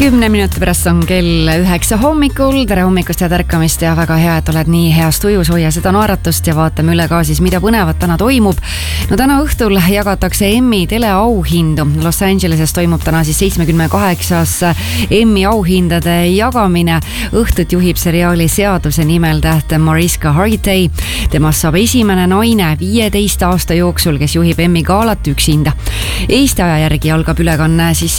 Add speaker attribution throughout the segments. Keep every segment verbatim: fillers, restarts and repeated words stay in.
Speaker 1: kümne minuti pärast on kell üheksa hommikul. Tere hommikust ja tärkamist ja väga hea, et oled nii heas tujus, hoia seda naeratust ja vaatame üle ka siis, mida põnevat täna toimub. No täna õhtul jagatakse Emmy teleauhindu. Los Angeleses toimub täna siis seitsmekümne kaheksas Emmy auhindade jagamine. Õhtut juhib seriaali Seaduse nimel täht Mariska Hargitay. Temast saab esimene naine viieteist aasta jooksul, kes juhib Emmy galat üksinda. Eesti aja järgi algab ülekanne siis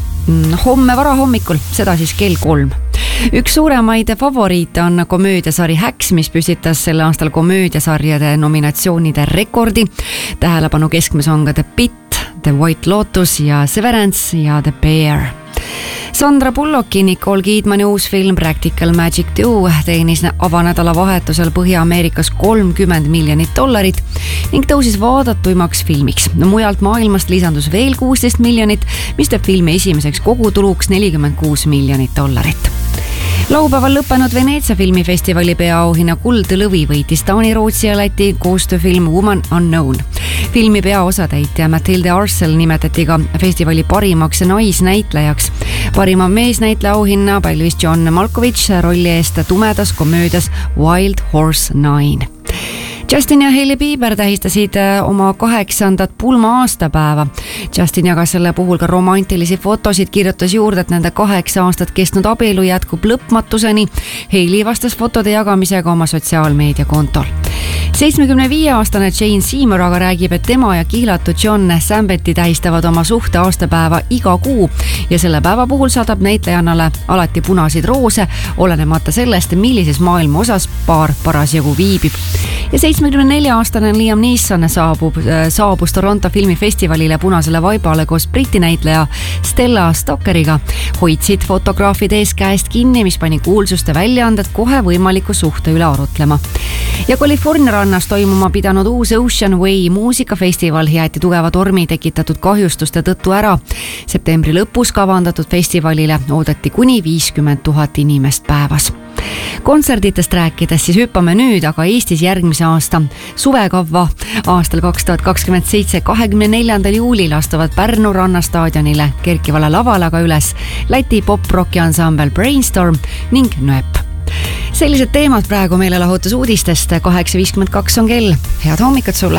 Speaker 1: homme varahommikul, seda siis kell kolm. Üks suuremaid favoriite on komöödiasari Hacks, mis püstitas selle aastal komöödiasarjade nominatsioonide rekordi. Tähelepanu keskmes on ka The Pit, The White Lotus ja Severance ja The Bear. Sandra Bullocki Nicole Kidmani uus film Practical Magic two teenis avanädala vahetusel Põhja-Ameerikas kolmkümmend miljonit dollarit ning tõusis vaadatuimaks filmiks. No, mujalt maailmast lisandus veel kuusteist miljonit, mis teeb filmi esimeseks kogutuluks nelikümmend kuus miljonit dollarit. Laupäeval lõppenud Veneetsia filmifestivali peaauhinna Kuldlõvi võitis Taani, Rootsi ja Läti koostööfilm Woman Unknown. Filmi peaosatäitja Matilde Arsel nimetati ka festivali parimaks naisnäitlejaks. Parima meesnäitleja auhinna pälvis John Malkovich rolli eest tumedas komöödias Wild Horse Nine. Justin ja Hailey Bieber tähistasid oma kaheksandat pulma aastapäeva. Justin jagas selle puhul ka romantilisi fotosid, kirjutas juurde, et nende kaheksa aastat kestnud abielu jätkub lõpmatuseni. Hailey vastas fotode jagamisega oma sotsiaalmeediakontol. seitsmekümne viie aastane Jane Seymour aga räägib, et tema ja kihlatu John Sambetti tähistavad oma suhte aastapäeva iga kuu ja selle päeva puhul saadab näitlejannale alati punasid roose, olenemata sellest, millises maailma osas paar parasjagu viibib. Ja seitsmekümne nelja aastane Liam Neeson saabub, saabus Toronto filmifestivalile punasele vaibale koos briti näitleja Stella Stockeriga. Hoidsid fotograafide ees käest kinni, mis pani kuulsuste väljaanded kohe võimaliku suhte üle arutlema. Ja California rannas toimuma pidanud uus Ocean Way muusikafestival jäeti tugeva tormi tekitatud kahjustuste tõttu ära. Septembri lõpus kavandatud festivalile oodati kuni viiskümmend tuhat inimest päevas. Kontserditest rääkides siis hüppame nüüd aga Eestis järgmise aasta suvekavva. Aastal kaks tuhat kakskümmend seitse kahekümne neljandal juulil astuvad Pärnu rannastaadionile kerkivale lavale aga üles Läti pop-rocki ansambel Brainstorm ning Nööp. Sellised teemad praegu meelelahutus uudistest. kaheksa viiskümmend kaks on kell. Head hommikut sulle!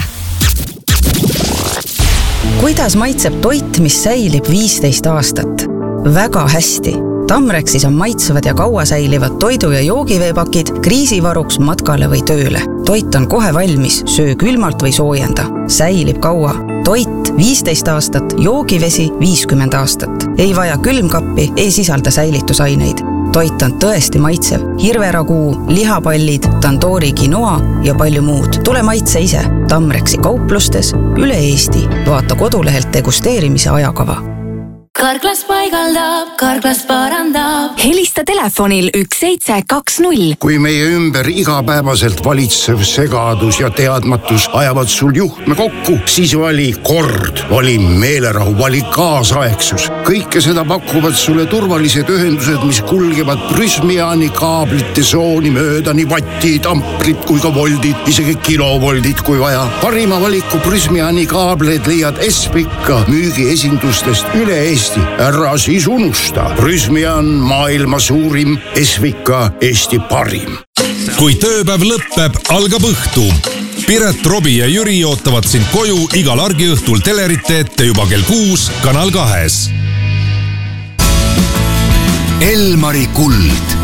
Speaker 2: Kuidas maitseb toit, mis säilib viisteist aastat? Väga hästi! Tamrexis on maitsevad ja kaua säilivad toidu- ja joogiveepakid kriisivaruks matkale või tööle. Toit on kohe valmis, söö külmalt või soojenda. Säilib kaua. Toit viisteist aastat, joogivesi viiskümmend aastat. Ei vaja külmkappi, ei sisalda säilitusaineid. Toit on tõesti maitsev. Hirveraguu, lihapallid, tandoori quinoa ja palju muud. Tule maitse ise. Tamrexi kauplustes üle Eesti. Vaata kodulehelt degusteerimise ajakava.
Speaker 3: Karklas paigaldab, Karklas parandab. Helista telefonil üks seitse kaks null.
Speaker 4: Kui meie ümber igapäevaselt valitsev segadus ja teadmatus ajavad sul juhtme kokku, siis vali kord, vali meelerahu, vali kaasaegsus. Kõike seda pakuvad sulle turvalised ühendused, mis kulgevad Prysmiani kaablite sooni mööda, nii vattid, amprid kui ka voldid, isegi kilovoldid kui vaja. Parima valiku Prysmiani kaableid leiad Espika müügiesindustest üle Eesti. Ära siis unusta. Prysmian maailma suurim, Esvika Eesti parim.
Speaker 5: Kui tööpäev lõppeb, algab õhtu. Piret, Robi ja Jüri ootavad sind koju igal argiõhtul telerite ette juba kell kuus Kanal kahes.
Speaker 6: Elmari kuld.